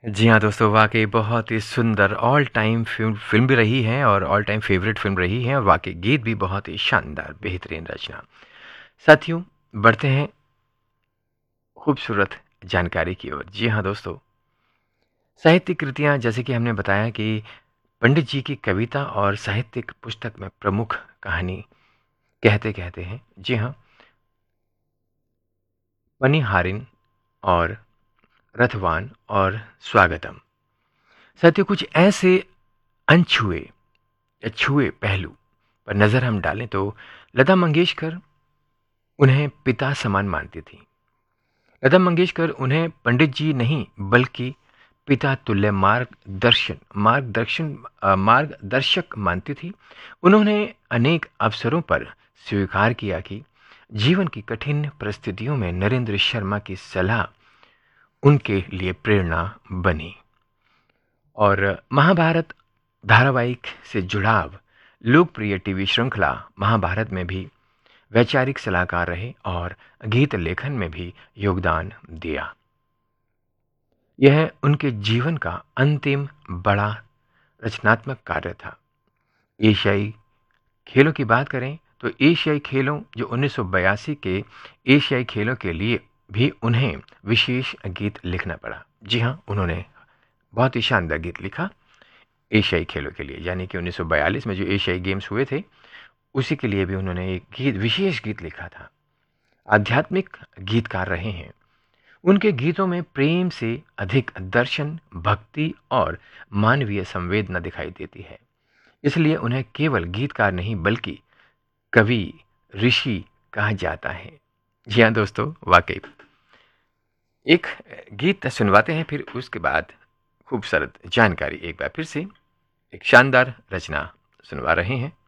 जी हाँ दोस्तों, वाक़ई बहुत ही सुंदर ऑल टाइम फ़िल्म भी रही है और ऑल टाइम फ़ेवरेट फ़िल्म रही है और वाक़ई गीत भी बहुत ही शानदार, बेहतरीन रचना। साथियों, बढ़ते हैं खूबसूरत जानकारी की ओर। जी हाँ दोस्तों, साहित्यिक कृतियाँ जैसे कि हमने बताया कि पंडित जी की कविता और साहित्यिक पुस्तक में प्रमुख कहानी कहते हैं। जी हाँ, पनिहारिन और रथवान और स्वागतम। साथियों, कुछ ऐसे अनछुए या छुए पहलू पर नज़र हम डालें तो लता मंगेशकर उन्हें पिता समान मानती थी। लता मंगेशकर उन्हें पंडित जी नहीं बल्कि पिता तुल्य मार्गदर्शक मानती थी। उन्होंने अनेक अवसरों पर स्वीकार किया कि जीवन की कठिन परिस्थितियों में नरेंद्र शर्मा की सलाह उनके लिए प्रेरणा बनी। और महाभारत धारावाहिक से जुड़ाव लोकप्रिय टीवी श्रृंखला महाभारत में भी वैचारिक सलाहकार रहे और गीत लेखन में भी योगदान दिया। यह उनके जीवन का अंतिम बड़ा रचनात्मक कार्य था। एशियाई खेलों की बात करें तो एशियाई खेलों जो 1982 के एशियाई खेलों के लिए भी उन्हें विशेष गीत लिखना पड़ा। जी हाँ, उन्होंने बहुत ही शानदार गीत लिखा एशियाई खेलों के लिए, यानी कि 1942 में जो एशियाई गेम्स हुए थे उसी के लिए भी उन्होंने एक विशेष गीत लिखा था। आध्यात्मिक गीतकार रहे हैं। उनके गीतों में प्रेम से अधिक दर्शन, भक्ति और मानवीय संवेदना दिखाई देती है। इसलिए उन्हें केवल गीतकार नहीं बल्कि कवि, ऋषि कहा जाता है। जी हाँ दोस्तों, वाकई एक गीत सुनवाते हैं, फिर उसके बाद खूबसूरत जानकारी एक बार फिर से एक शानदार रचना सुनवा रहे हैं।